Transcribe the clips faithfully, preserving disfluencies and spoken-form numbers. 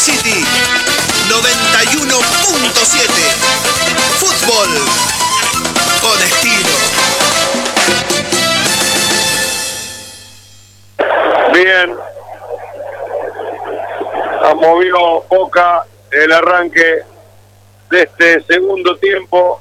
City noventa y uno punto siete. Fútbol con estilo. Bien. Ha movido Boca el arranque de este segundo tiempo.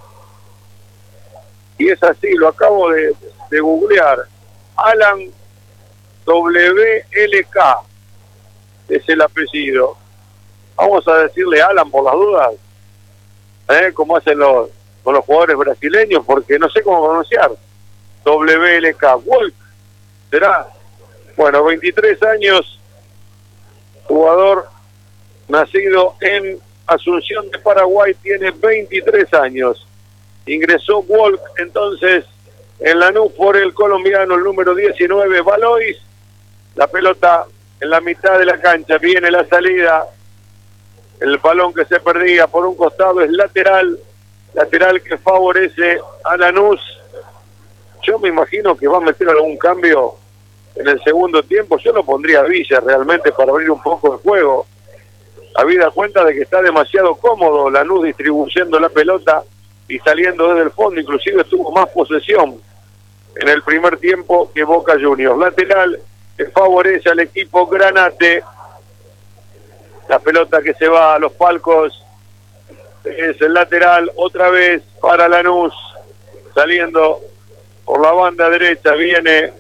Y es así, lo acabo de, de googlear. Alan W L K es el apellido. Vamos a decirle Alan por las dudas, ¿eh? Como hacen los con los jugadores brasileños, porque no sé cómo pronunciar. W L K, Walk, ¿será? Bueno, veintitrés años, jugador nacido en Asunción de Paraguay, tiene veintitrés años. Ingresó Walk entonces en Lanús por el colombiano, el número diecinueve, Valois. La pelota en la mitad de la cancha, viene la salida. El balón que se perdía por un costado es lateral, lateral que favorece a Lanús. Yo me imagino que va a meter algún cambio en el segundo tiempo. Yo lo pondría a Villa realmente para abrir un poco el juego. Habida cuenta de que está demasiado cómodo Lanús distribuyendo la pelota y saliendo desde el fondo, inclusive tuvo más posesión en el primer tiempo que Boca Juniors. Lateral que favorece al equipo Granate. La pelota que se va a los palcos es el lateral otra vez para Lanús, saliendo por la banda derecha, viene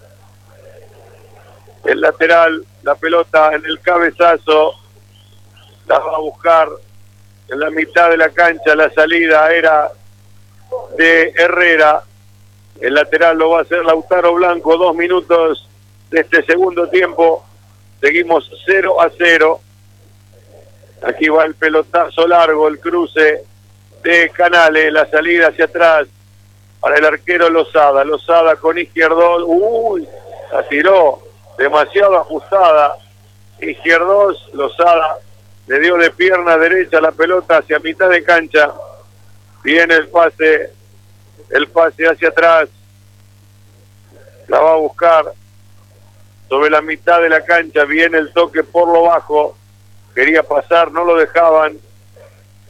el lateral, la pelota en el cabezazo, la va a buscar en la mitad de la cancha, la salida era de Herrera, el lateral lo va a hacer Lautaro Blanco. Dos minutos de este segundo tiempo, seguimos cero a cero. Aquí va el pelotazo largo, el cruce de Canales, la salida hacia atrás para el arquero Lozada. Lozada con Izquierdos, uy, la tiró demasiado ajustada. Izquierdos, Lozada le dio de pierna derecha la pelota hacia mitad de cancha. Viene el pase, el pase hacia atrás. La va a buscar sobre la mitad de la cancha. Viene el toque por lo bajo. Quería pasar, no lo dejaban.